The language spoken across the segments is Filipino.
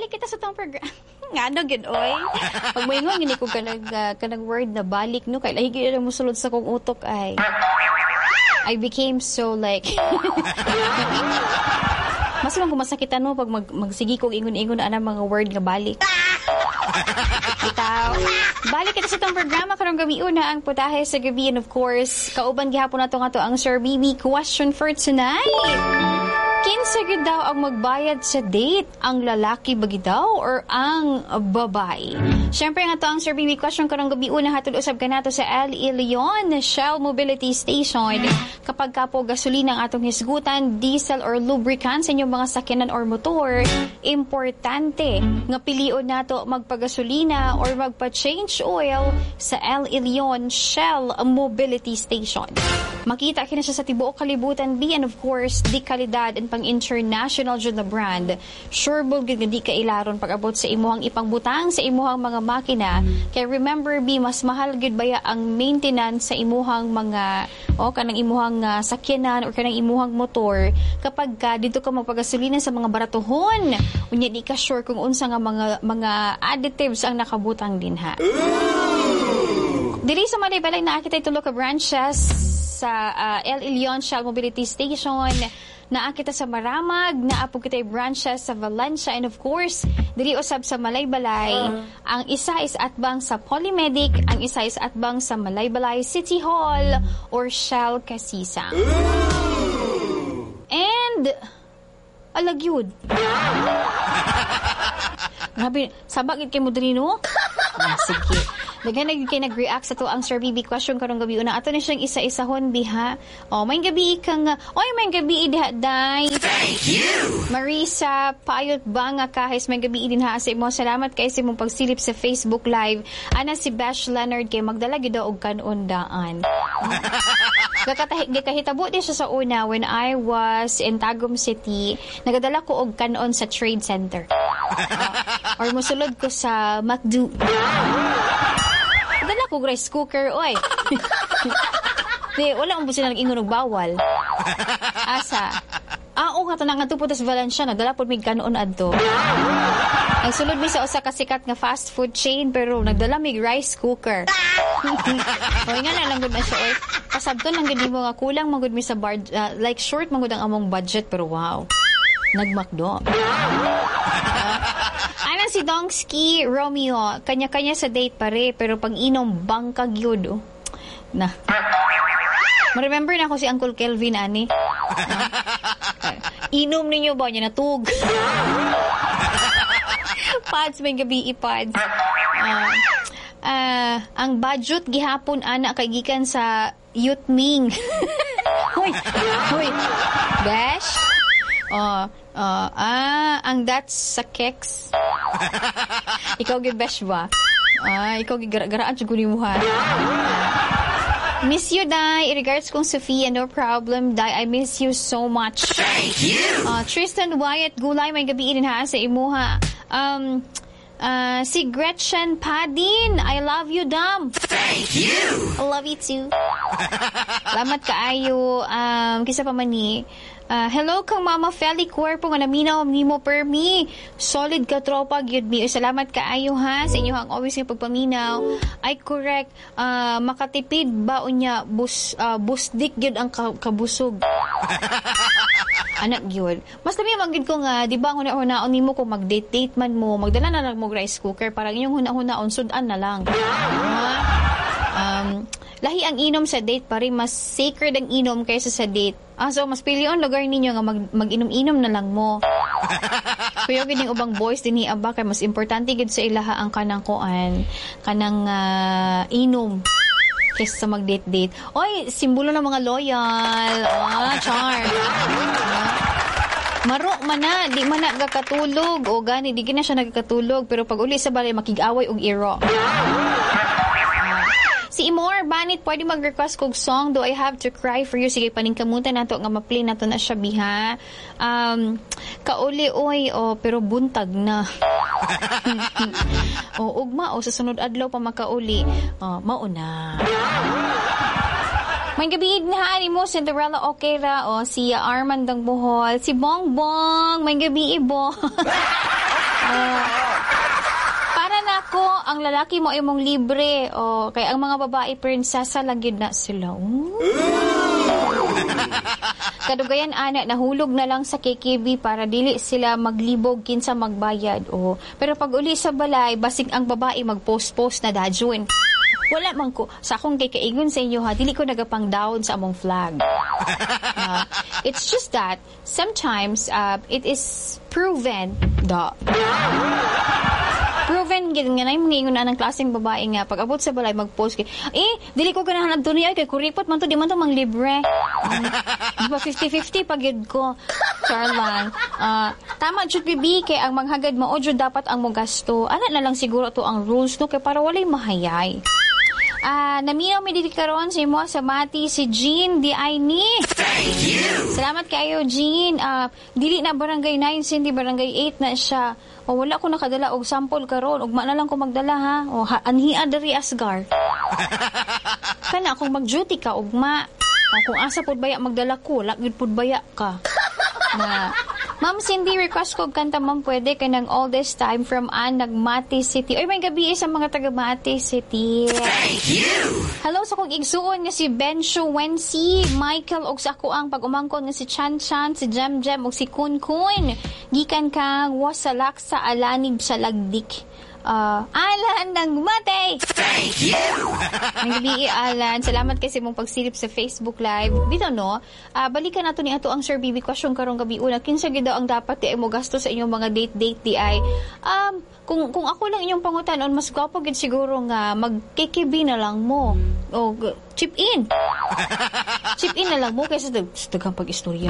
balik kita sa tong program. Nga no, gid oy. Pag moingon gini ko kanang word na balik no, kay lahi gyud mo sulod sa kong utok ay. I became so like mas lang kumasakitan mo pag magsigi kong ingon-ingon na anang mga word nga balik. Itaw. Balik kita sa itong programa karong gabi una ang putahe sa gabi, and of course kauban gihapon nato nga to ang Sir BB question for tonight. Kinsa gid daw ang magbayad sa date? Ang lalaki ba gid daw or ang babae? Syempre nga to ang Sir BB question karong gabi una hatod usab kanato sa LE Leon Shell Mobility Station. Kapag kapo gasolina ang atong hisgutan, diesel or lubricant sa inyong mga sakyanan or motor, importante nga pilion nato magpagasolina or magpa-change oil sa LE Leon Shell Mobility Station. Makita kina siya sa tibuok kalibutan B, and of course di kalidad and pang international jud na brand. Sure bul gid di kailaron pag-abot sa imuhang ipangbutang sa imuhang mga makina. Kay remember B, mas mahal gid baya ang maintenance sa imuhang mga kanang imuhang sakyanan or kanang imuhang motor kapag dito ka magpagasolina sa mga baratuhon. Unya di ka sure kung unsa nga mga additives ang nakabutang din ha. Diri sa Malay-Balay na kita tulo ka branches sa LE Leon Shell Mobility Station. Naakita sa Maramag, naapo kita branches sa Valencia, and of course, diri usab sa Malay-Balay. Ang isa is atbang sa Polymedic, ang isa is atbang sa Malay-Balay City Hall or Shell Casisa. And alagyud. Grabe, sabagit kay mo diri no? Sige. Daghan kay nag-react sa to ang Sir BB question karong gabi una. Ato na siyang isa-isahon biha. May gabi kang may gabi diha day. Thank you. Marisa Payot Banga kahis may gabi din ha sa imo. Salamat kay sa imong pagsilip sa Facebook Live. Ana si Bash Leonard kay magdala gyud og kanon daan. Gakahitabo di siya sa una when I was in Tagum City. Nagadala ko og kanon sa Trade Center. Or musulod ko sa McDo. Dala ko rice cooker, oy. Di, wala mong sila nag-ingon og bawal. Asa? Oo nga, tanang nga tupunta sa Valencia, nagdala po may kanon adto. Nagsulod mi sa usa ka sikat nga fast food chain, pero nagdala may rice cooker. Oy nga na lang gud na siya, oy. Pasabton lang gud mo nga kulang magud mi sa bar, like short magud ang among budget, pero wow. Nagmakdo. Ana si Dongsky Romeo, kanya-kanya sa date pare, pero pag inom bangkag yun. Na. Ma-remember na ako si Uncle Kelvin ani. Inom ninyo ba niya natug? Pads may gabi ipads. Ang budget gihapon ana kay gikan sa Yutming. Hoy. Dash. Ang that's sa keks. Ikaw gid besh ba? Ikaw gid garaan jud kunin mo ha. Miss you, Dai. Regards kong Sophia, no problem, Dai. I miss you so much. Thank you. Tristan Wyatt Gulay, may gabi din ha sa imuha. Si Gretchen Padin, I love you, Dam. Thank you. I love you too. Salamat kaayo. Kisa pa man ni. Hello kang Mama Feli Cuerpo nga naminaw nimo permi. Solid ka tropa gyud mi. Salamat kaayo ha sa inyo ang always nga pagpaminaw. Ay correct. Makatipid ba unya busdik gyud ang kabusog. Anak gyud. Mas labi magid ko nga di ba huna-hunaon nimo kung mag-date man mo, magdala na lang mo rice cooker para inyong huna-hunaon sudan na lang. Lahi ang inom sa date pare, mas sacred ang inom kaysa sa date. So mas pilion lugar ninyo nga mag-inom-inom na lang mo. Kuya gid ning ubang boys dinhi aba kay mas importante gid sa ilaha ang kanang kanang inom kaysa sa mag-date. Oy, simbolo ng mga loyal. Char. Maro man na, di man na gakatulog o gani, di na siya nagkatulog pero pag uli sa balay makig-away og iro. Si Imor Banit, pwede mag-request kog song Do I Have to Cry for You? Sige, paningkamutan nato nga ma-play nato na siya biha. Kauli oy, pero buntag na. Ugma sa sunod adlaw pa makauli. Mauna. May gabi na mo Cinderella Okera si Armand Dangbohol, si Bongbong, may gabi ibo. Para na ako, ang lalaki mo ay mong libre. Kaya ang mga babae, prinsesa lang yun na sila. Kadugayan, ana, nahulog na lang sa KKB para dili sila maglibog kinsa magbayad. Pero pag uli sa balay, basig ang babae mag-post-post na dadyon. Wala man ko. Sa akong kikaingon sa inyo ha, dili ko nagapang down sa among flag. It's just that, sometimes, it is proven nga na yung mga ng klaseng babae nga pag abot sa balay mag-post dili ko ganahan ang tunay kay kuripot man to di man to mang libre. Diba 50-50 pagid ko. Charlan. Tama jud bibi kay ang manghagad mao jud dapat ang mo gasto. Ana na lang siguro to ang rules no kay para walay mahayay. Naminaw mi dito karon sa imo sa Mati si Jean di ay ni. Thank you. Salamat kayo Jean. Dili na barangay 9 hindi barangay 8 na siya. Wala ko nakadala og sample karon. Ugma na lang ko magdala ha. Anhia diri asgar. Kana kung mag-duty ka ugma. Kung asa pud baya magdala ko, lagid pud baya ka. Ma'am Cindy, request ko kanta ma'am pwede ka ng All This Time from Nagmati City. Oy, may gabi sa mga taga Mati City. Thank you! Hello sa kong igsuon nga si Bencho Wensi, Michael, og sa ako ang pag-umangkon nga si Chan Chan, si Jem Jem, og si Kun Kun. Gikan kang wasalak sa alanib sa lagdik. Alan Nagmati! Thank you! Ang gabi, Alan. Salamat kasi mong pagsilip sa Facebook Live. Dito, no? Balikan nato ni ato ang Sir Bibi question karong gabi una. Kinsa gid daw ang dapat di ay mo gasto sa inyong mga date di ay kung ako lang inyong pangutanon, mas gwapo gid siguro nga magkikibi na lang mo. O chip in. Chip in na lang mo kaysa daghang pag-istorya.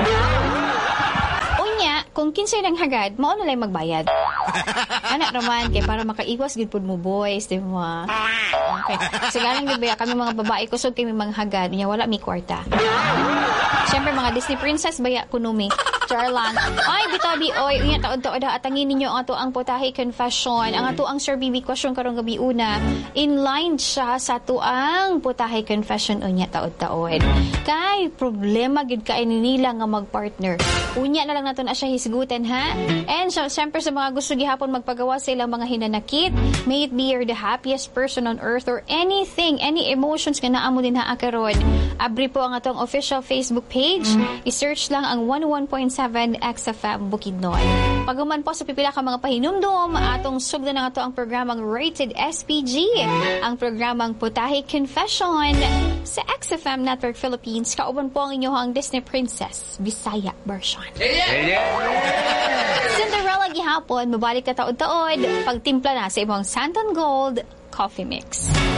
Unya, kung kinsay nang hagad, mao na lang magbayad. Anak naman, kaya para makaiwas gid pud mo boys, di ba? Okay. Sigalang gid ba kami mga babae kusog kami mga hagad, nya wala mi kwarta. Siyempre mga Disney princess baya kunumi. Charlan. Ay, bitabi, oy, unya taod-taod atangin ninyo ang ato ang putahe confession. Ang ato ang Sir Bibi question karong gabi una. In line siya sa ato ang putahe confession unya taod-taod. Kay problema gid kay nila nga magpartner. Unya na lang nato na siya hisgutan ha. And siyempre sa mga gusto gihapon magpagawa sa ilang mga hinanakit, may it be you're the happiest person on earth or anything, any emotions nga naa mo din ha karon. Abri po ang atong official Facebook page. I-search lang ang 101.7 XFM Bukidnon. Paghuman po sa pipila ka mga pahinumdum, atong sugdan na nga to ang programang Rated SPG, ang programang Putahe Confession sa XFM Network Philippines. Kauban po ang inyong Disney Princess Bisaya version. Cinderella gihapon, mabalik ka taod-taod, pagtimpla na sa imong Santon Gold Coffee Mix.